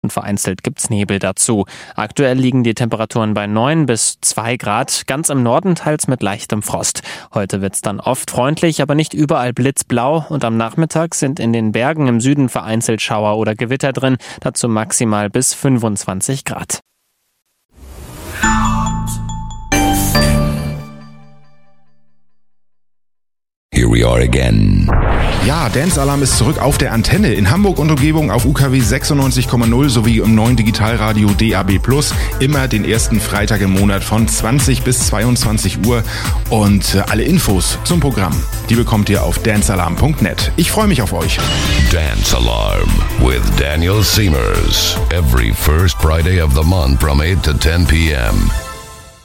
und vereinzelt gibt's Nebel dazu. Aktuell liegen die Temperaturen bei 9 bis 2 Grad, ganz im Norden teils mit leichtem Frost. Heute wird's dann oft freundlich, aber nicht überall blitzblau und am Nachmittag sind in den Bergen im Süden vereinzelt Schauer oder Gewitter drin, dazu maximal bis 25 Grad. Here we are again. Ja, Dance Alarm ist zurück auf der Antenne in Hamburg und Umgebung auf UKW 96,0 sowie im neuen Digitalradio DAB+. Immer den ersten Freitag im Monat von 20 bis 22 Uhr. Und alle Infos zum Programm, die bekommt ihr auf dancealarm.net. Ich freue mich auf euch. Dance Alarm with Daniel Siemers. Every first Friday of the month from 8 to 10 p.m.